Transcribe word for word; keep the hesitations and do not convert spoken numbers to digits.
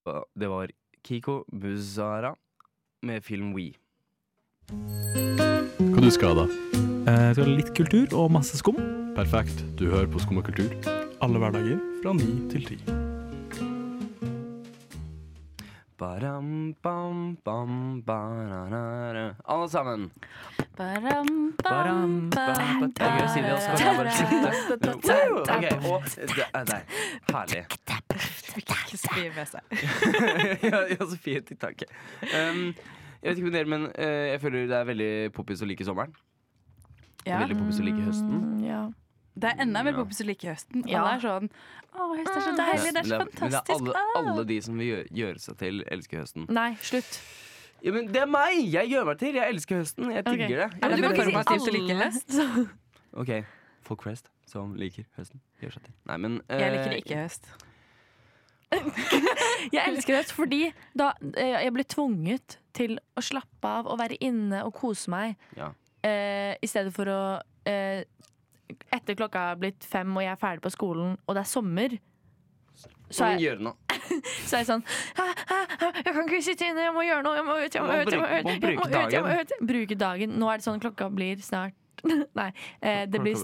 Det var Kiko Buzara med film We. Hva du skal da? Jeg skal ha litt kultur og masse skum. Perfekt, du hører på Skum og kultur. Alle hverdager fra ni til ti. Baram, bam, bam, bararara. Alle sammen. Baram, Baram, bam, bam. Det er gøy å si det, og så kan jeg bare slutte. Woo! Ok, og det er deg. Herlig. Sofie med seg. Ja, ja, Sofie, takk. Um, jeg vet ikke med dere, men uh, jeg føler det er veldig poppis å like sommeren. Ja. Veldig poppis å like høsten. Mm, ja. Det er enda mer Ja. poppis å like høsten. Ja. Alle er sånn Å, høst er så deilig, det er så Men det er fantastisk. alle, Ah. alle de som vil gjøre, gjøre seg til, elsker høsten. Nei, slutt. Ja, men det er meg! Jeg gjør meg til. Jeg elsker høsten. Jeg Ok. digger det. Ja, men Jeg du må ikke si elsker alle. høsten. høst. Ok, folk flest som liker høsten, gjør seg til. Nei, men Jeg liker eh, ikke høst. Jeg elsker høst fordi da eh, jeg blir tvunget til å slappe av og være inne og kose meg. Ja. Eh, I stedet for å eh, Etter klokka er blitt fem og jeg er ferdig på skolen og det er sommer, så Hva er, gjør nå? så er jeg sånn hæ, hæ, hæ, jeg kan ikke sitte inne, jeg må gjøre noe, jeg må ut, jeg må Må ut, jeg må bruke- ut, må jeg må bruke ut, jeg må dagen. ut. Bruke dagen. Nå er det sånn klokka blir snart Nei, eh, det blir